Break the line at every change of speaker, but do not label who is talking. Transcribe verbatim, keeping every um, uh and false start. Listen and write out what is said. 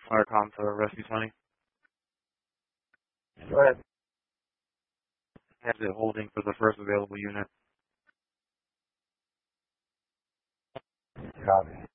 Firecom to Rescue twenty.
Go ahead.
Has it holding for the first available unit.
Copy.